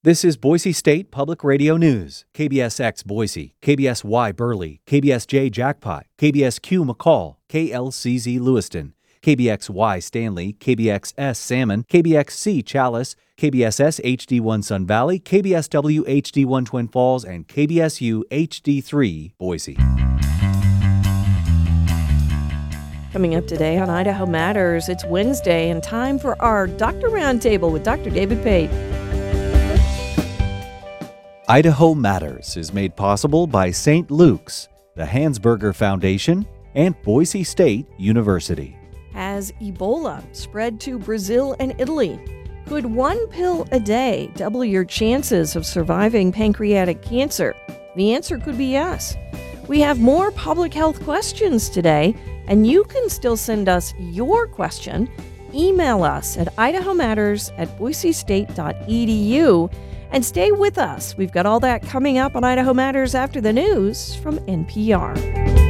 This is Boise State Public Radio News. KBSX Boise, KBSY Burley, KBSJ Jackpot, KBSQ McCall, KLCZ Lewiston, KBXY Stanley, KBXS Salmon, KBXC Chalice, KBSS HD1 Sun Valley, KBSW HD1 Twin Falls, and KBSU HD3 Boise. Coming up today on Idaho Matters, it's Wednesday and time for our Doctor Roundtable with Dr. David Pate. Idaho Matters is made possible by St. Luke's, the Hansberger Foundation, and Boise State University. Has Ebola spread to Brazil and Italy? Could one pill a day double your chances of surviving pancreatic cancer? The answer could be yes. We have more public health questions today, and you can still send us your question. Email us at idahomatters@boisestate.edu. And stay with us. We've got all that coming up on Idaho Matters after the news from NPR.